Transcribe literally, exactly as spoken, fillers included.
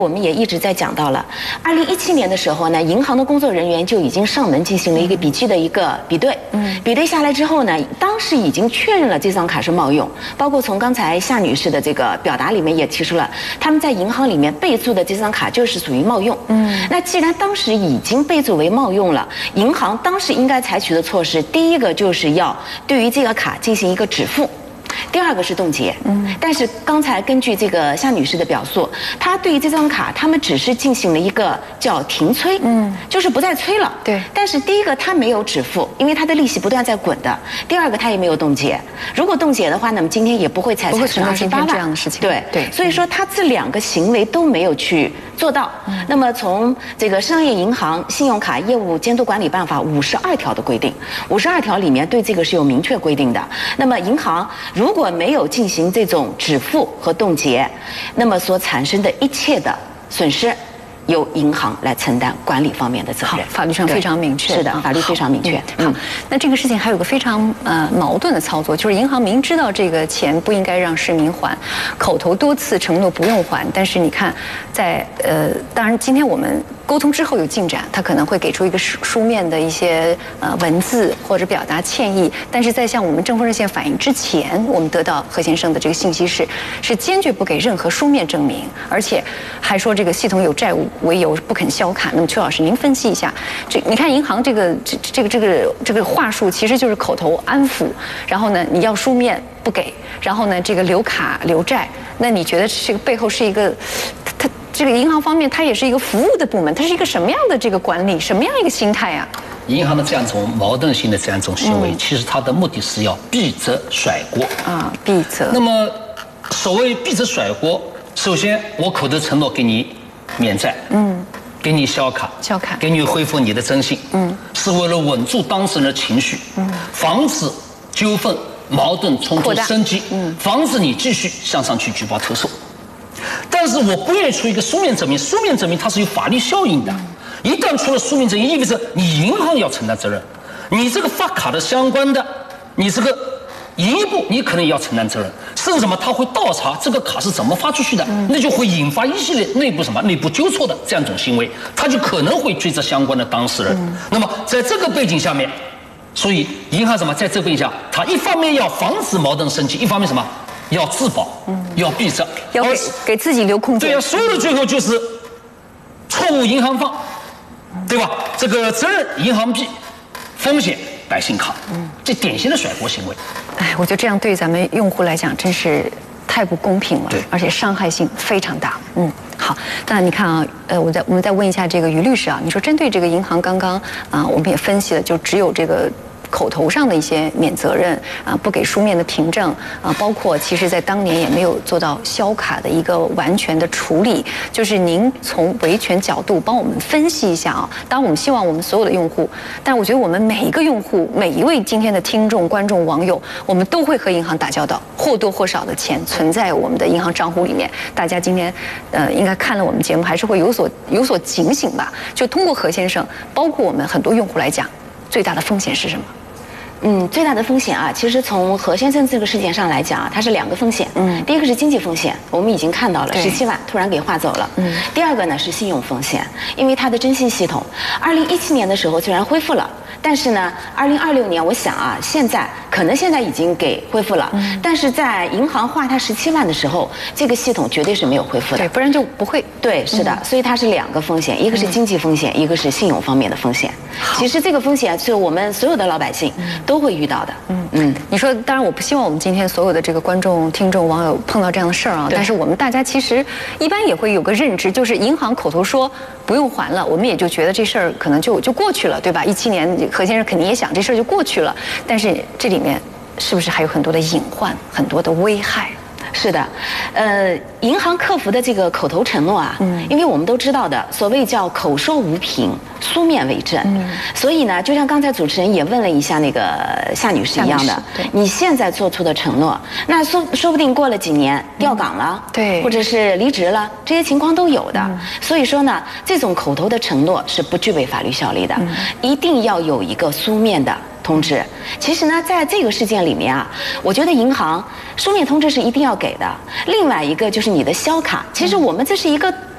我们也一直在讲到了，二零一七年的时候呢，银行的工作人员就已经上门进行了一个笔记的一个比对。嗯，比对下来之后呢，当时已经确认了这张卡是冒用，包括从刚才夏女士的这个表达里面也提出了，他们在银行里面备注的这张卡就是属于冒用。嗯，那既然当时已经备注为冒用了，银行当时应该采取的措施，第一个就是要对于这个卡进行一个止付。第二个是冻结，嗯，但是刚才根据这个夏女士的表述，她对于这张卡，他们只是进行了一个叫停催，嗯，就是不再催了，对。但是第一个她没有止付，因为她的利息不断在滚的；第二个她也没有冻结。如果冻结的话，那么今天也不会才产生二十八万这样的事情。对对，所以说她这两个行为都没有去做到。嗯、那么从这个商业银行信用卡业务监督管理办法五十二条的规定，五十二条里面对这个是有明确规定的。那么银行如果没有进行这种止付和冻结，那么所产生的一切的损失，由银行来承担管理方面的责任。 法律上非常明确。 是的，法律非常明确。 嗯，好，那这个事情还有个非常呃矛盾的操作，就是银行明知道这个钱不应该让市民还，口头多次承诺不用还，但是你看，在呃，当然今天我们沟通之后有进展，他可能会给出一个书书面的一些呃文字或者表达歉意，但是在向我们政风热线反映之前，我们得到何先生的这个信息是，是坚决不给任何书面证明，而且还说这个系统有债务为由不肯销卡。那么邱老师，您分析一下，这你看银行这个这这个这个这个话术其实就是口头安抚，然后呢你要书面不给，然后呢这个留卡留债，那你觉得这个背后是一个他？这个银行方面，它也是一个服务的部门，它是一个什么样的这个管理，什么样一个心态啊？ 银行的这样一种矛盾性的这样一种行为，嗯、其实它的目的是要避责甩锅啊，避责。 那么，所谓避责甩锅，首先我口头承诺给你免债，嗯，给你销卡， 销卡， 给你恢复你的征信，嗯，是为了稳住当事人的情绪，嗯，防止纠纷、矛盾冲突升级，嗯，防止你继续向上去举报投诉。但是我不愿意出一个书面证明，书面证明它是有法律效应的。一旦出了书面证明，意味着你银行要承担责任，你这个发卡的相关的，你这个营业部你可能也要承担责任，甚至什么他会倒查这个卡是怎么发出去的，那就会引发一系列内部什么内部纠错的这样一种行为，他就可能会追责相关的当事人。那么在这个背景下面，所以银行什么在这个背景下，它一方面要防止矛盾升级，一方面什么？要自保，嗯，要避责， 要给给自己留空间。 对啊，所有的最后就是错误银行方，对吧？这个责任银行避，风险百姓扛，嗯，这典型的甩锅行为。 哎，我觉得这样对咱们用户来讲真是太不公平了， 对， 而且伤害性非常大。嗯，好，那你看啊，呃，我再我们再问一下这个于律师啊，你说针对这个银行刚刚啊，我们也分析了，就只有这个。口头上的一些免责任啊，不给书面的凭证啊，包括其实在当年也没有做到销卡的一个完全的处理。就是您从维权角度帮我们分析一下啊。当然，我们希望我们所有的用户，但我觉得我们每一个用户，每一位今天的听众、观众、网友，我们都会和银行打交道，或多或少的钱存在我们的银行账户里面。大家今天呃，应该看了我们节目，还是会有所有所警醒吧。就通过何先生，包括我们很多用户来讲，最大的风险是什么？ 嗯，最大的风险啊，其实从何先生这个事件上来讲啊，它是两个风险。嗯，第一个是经济风险，我们已经看到了十七万突然给划走了。嗯，第二个呢是信用风险，因为它的征信系统，二零一七年的时候虽然恢复了，但是呢，二零二六年我想啊，现在可能现在已经给恢复了，嗯、但是在银行划它十七万的时候，这个系统绝对是没有恢复的， 对，不然就不会。 对，是的，嗯、所以它是两个风险，一个是经济风险，嗯、一个是信用方面的风险。其实这个风险是我们所有的老百姓。嗯都会遇到的。嗯嗯， 你说，当然我不希望我们今天所有的这个观众、听众、网友碰到这样的事儿啊。但是我们大家其实一般也会有个认知，就是银行口头说不用还了，我们也就觉得这事儿可能就就过去了，对吧？一七年何先生肯定也想这事儿就过去了，但是这里面是不是还有很多的隐患、很多的危害？ 是的，呃，银行客服的这个口头承诺啊，嗯，因为我们都知道的，所谓叫口说无凭，书面为证，嗯，所以呢，就像刚才主持人也问了一下那个夏女士一样的，你现在做出的承诺，那说说不定过了几年调岗了，嗯、对，或者是离职了，这些情况都有的。嗯、所以说呢，这种口头的承诺是不具备法律效力的，嗯、一定要有一个书面的通知。其实呢，在这个事件里面啊，我觉得银行书面通知是一定要给的。另外一个就是你的销卡，其实我们这是一个